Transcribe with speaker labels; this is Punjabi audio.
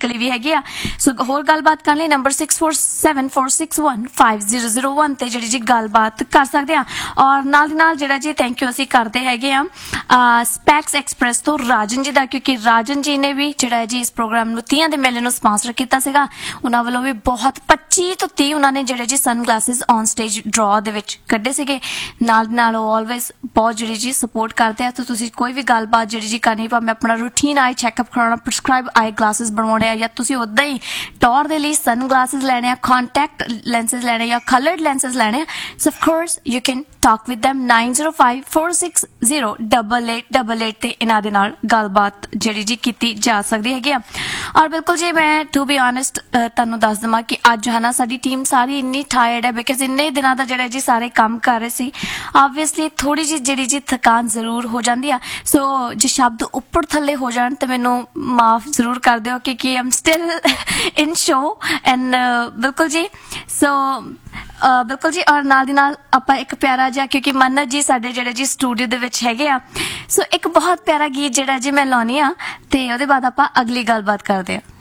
Speaker 1: ਫਿਜ਼ੀਕਲੀ ਵੀ ਹੈਗੇ ਆ। ਸੋ ਹੋਰ ਗੱਲਬਾਤ ਕਰਨ ਲਈ ਨੰਬਰ 6474615001 ਤੇ ਜਿਹੜੀ ਜੀ ਗੱਲਬਾਤ ਕਰ ਸਕਦੇ ਆ। ਔਰ ਨਾਲ ਦੀ ਨਾਲ ਜਿਹੜਾ ਜੀ ਥੈਂਕ ਯੂ ਅਸੀਂ ਕਰਦੇ ਹੈਗੇ ਆ ਸਪੈਕਸ ਐਕਸਪ੍ਰੈਸ ਤੋਂ ਰਾਜਨ ਜੀ ਦਾ, ਕਿਉਂਕਿ ਰਾਜਨ ਜੀ ਨੇ ਵੀ ਜਿਹੜਾ ਜੀ ਇਸ ਪ੍ਰੋਗਰਾਮ ਨੂੰ 30 ਦੇ ਮੇਲੇ ਨੂੰ ਸਪਾਂਸਰ ਕੀਤਾ ਸੀਗਾ। ਉਹਨਾਂ ਵੱਲੋਂ ਵੀ ਬਹੁਤ 25 ਤੋਂ 30 ਉਹਨਾਂ ਨੇ ਜਿਹੜੇ ਜੀ ਸਨ ਗਲਾਸਿਸ ਔਨ ਸਟੇਜ ਡਰਾ ਦੇ ਵਿੱਚ ਕੱਢੇ ਸੀਗੇ। ਨਾਲ ਦੀ ਨਾਲ ਉਹ ਆਲਵੇਜ਼ ਬਹੁਤ ਜਿਹੜੀ ਜੀ ਸਪੋਰਟ ਕਰਦੇ ਆ। ਤਾਂ ਤੁਸੀਂ ਕੋਈ ਵੀ ਗੱਲਬਾਤ ਜਿਹੜੀ ਜੀ ਕਰਨੀ, ਭਾਵੇਂ ਆਪਣਾ ਰੂਟੀਨ ਆਈ ਚੈੱਕਅਪ ਕਰਾਉਣਾ, ਪ੍ਰਿਸਕ੍ਰਾਈਬ ਆਈ ਗਲਾਸਿਸ ਬਣਵਾਉਣੇ ਆ, ਜਾਂ ਤੁਸੀਂ ਉੱਦਾਂ ਹੀ ਟੌਰ ਦੇ ਲਈ ਸਨ ਗਲਾਸਿਸ ਲੈਣੇ ਆ, ਕੰਟੈਕਟ ਲੈਂਸਿਸ ਲੈਣੇ ਜਾਂ ਕਲਰਡ ਲੈਂਸਿਸ ਲੈਣੇ ਆ, ਸੋ of course you can talk with them 9054608888 ਤੇ ਇਹਨਾਂ ਦੇ ਨਾਲ ਗੱਲਬਾਤ ਜਿਹੜੀ ਜੀ ਕੀਤੀ ਜਾ ਸਕਦੀ ਹੈਗੀ ਆ। ਔਰ ਬਿਲਕੁਲ ਜੀ ਮੈਂ ਟੂ ਬੀ ਆਨੈਸਟ ਤੁਹਾਨੂੰ ਦੱਸ ਦੇਵਾਂ ਕਿ ਅੱਜ ਹੈ ਨਾ ਸਾਡੀ ਟੀਮ ਸਾਰੀ ਇੰਨੀ ਟਾਇਰਡ ਹੈ, ਬਿਕਾਜ਼ ਇੰਨੇ ਦਿਨਾਂ ਦਾ ਜਿਹੜਾ ਜੀ ਸਾਰੇ ਕੰਮ ਕਰ ਰਹੇ ਸੀ। ਆਬਵੀਅਸਲੀ ਥੋੜੀ ਜਿਹੀ ਜਿਹੜੀ ਜੀ ਥਕਾਨ ਜ਼ਰੂਰ ਹੋ ਜਾਂਦੀ ਆ। ਸੋ ਜੇ ਸ਼ਬਦ ਉੱਪਰ ਥੱਲੇ ਹੋ ਜਾਣ ਤੇ ਮੈਨੂੰ ਮਾਫ ਜ਼ਰੂਰ ਕਰ ਦਿਓ, ਕਿਉਂਕਿ ਆਮ ਸਟਿਲ ਇਨ ਸ਼ੋ ਐਂਡ ਬਿਲਕੁਲ ਜੀ। ਸੋ ਬਿਲਕੁਲ ਜੀ। ਔਰ ਨਾਲ ਦੀ ਨਾਲ ਆਪਾਂ ਇੱਕ ਪਿਆਰਾ ਜਿਹਾ, ਕਿਉਂਕਿ ਮੰਨਤ ਜੀ ਸਾਡੇ ਜਿਹੜੇ ਜੀ ਸਟੂਡੀਓ ਦੇ ਵਿੱਚ ਹੈਗੇ ਆ, ਸੋ ਇੱਕ ਬਹੁਤ ਪਿਆਰਾ ਗੀਤ ਜਿਹੜਾ ਜੀ ਮੈਂ ਲਾਉਣੀ ਆ ਤੇ ਉਹਦੇ ਬਾਅਦ ਆਪਾਂ ਅਗਲੀ ਗੱਲਬਾਤ ਕਰਦੇ ਆ।